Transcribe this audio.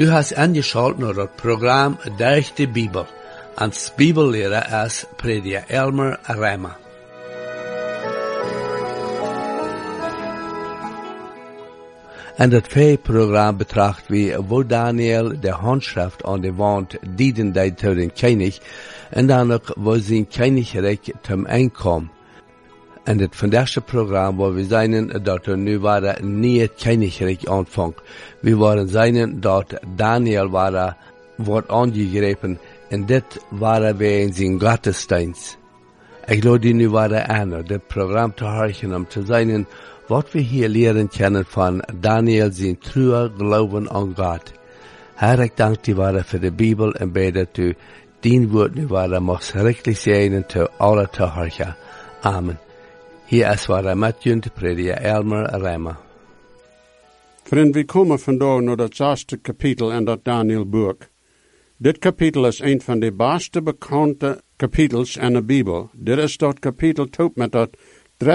Du hast angeschaut naar het programma Durch de Bibel, als Bibellehrer als prediker Elmer Reimer. En dat programma betracht wie wo Daniel de handschrift aan de wand dienen deed tot een koning, en dan ook wo zijn koninkrijk ten eind kwam. En het vandaagse programma waar we zijn dat er nu waren niet het koninkrijk aanvangt. We waren zijn dat Daniel wordt aangegrepen en dit waren we in zijn gottesdienst. Ik geloof die nu waren aan dit programma te horen om te zijn wat we hier leren kennen van Daniel zijn trouwe geloven aan God. Heer, ik dank die waren voor de Bijbel en bid dat u dien woord nu waren mag schrikkelijk zijn en te alle te horen. Amen. Hier is waar met je te prediker Elmer Reimer. Vriend, we komen vandaag naar dat 6e kapitel in dat Daniel-boek. Dit kapitel is een van de beste bekende kapitels in de Bijbel. Dit is dat kapitel top met dat